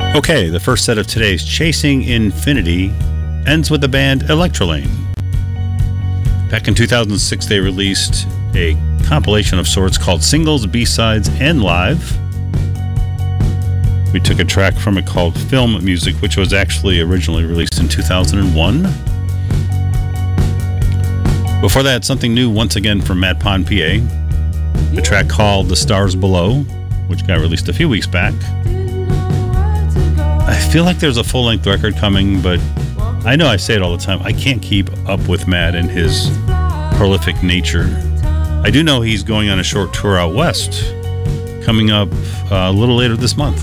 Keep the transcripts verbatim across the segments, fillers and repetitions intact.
Okay, the first set of today's Chasing Infinity ends with the band Electrolane. Back in two thousand six, they released a compilation of sorts called Singles, B-Sides, and Live. We took a track from it called Film Music, which was actually originally released in two thousand one. Before that, something new once again from Matt Pond, P A. A track called The Stars Below, which got released a few weeks back. I feel like there's a full-length record coming, but I know I say it all the time. I can't keep up with Matt and his prolific nature. I do know he's going on a short tour out west, coming up uh, a little later this month.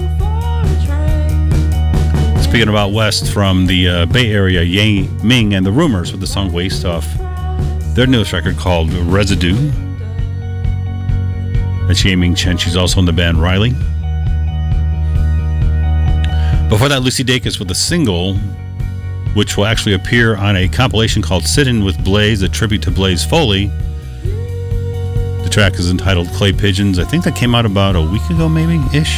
Speaking about west, from the uh, Bay Area, Ye Ming and the Rumors with the song Waste off their newest record called Residue. That's Ye Ming Chen. She's also in the band Riley. Before that, Lucy Dacus with a single, which will actually appear on a compilation called Sittin' with Blaze, a tribute to Blaze Foley. The track is entitled Clay Pigeons. I think that came out about a week ago, maybe-ish.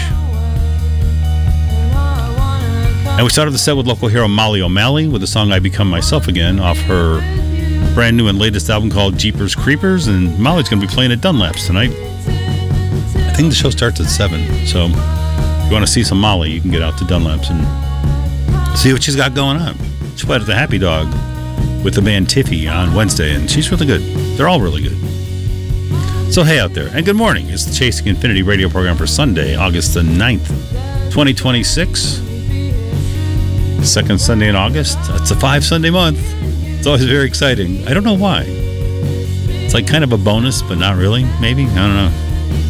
And we started the set with local hero Molly O'Malley with the song I Become Myself Again off her brand new and latest album called Jeepers Creepers. And Molly's going to be playing at Dunlap's tonight. I think the show starts at seven, so if you want to see some Molly, you can get out to Dunlap's and see what she's got going on. She played at the Happy Dog with the band Tiffy on Wednesday, and she's really good. They're all really good. So hey out there, and good morning. It's the Chasing Infinity radio program for Sunday, August the ninth, twenty twenty-six. Second Sunday in August. It's a five-Sunday month. It's always very exciting. I don't know why. It's like kind of a bonus, but not really, maybe. I don't know.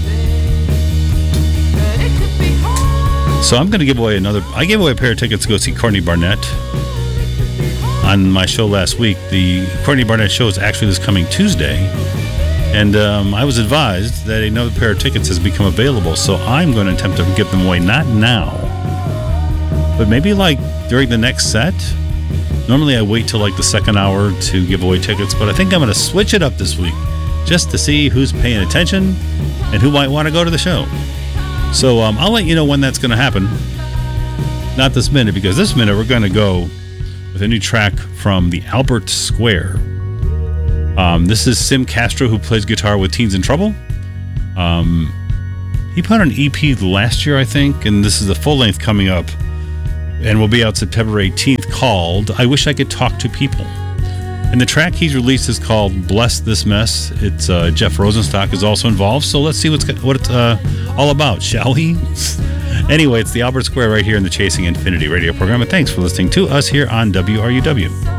So I'm going to give away another... I gave away a pair of tickets to go see Courtney Barnett on my show last week. The Courtney Barnett show is actually this coming Tuesday. And um, I was advised that another pair of tickets has become available. So I'm going to attempt to give them away, not now, but maybe like during the next set. Normally I wait till like the second hour to give away tickets, but I think I'm going to switch it up this week just to see who's paying attention and who might want to go to the show. So um, I'll let you know when that's going to happen. Not this minute, because this minute we're going to go with a new track from the Albert Square. Um, this is Sim Castro, who plays guitar with Teens in Trouble. Um, he put out an E P last year, I think, and this is the full length coming up, and will be out September eighteenth, called I Wish I Could Talk to People. And the track he's released is called Bless This Mess. It's uh, Jeff Rosenstock is also involved, so let's see what's what it's uh, all about, shall we? Anyway, it's the Albert Square right here in the Chasing Infinity radio program, and thanks for listening to us here on W R U W.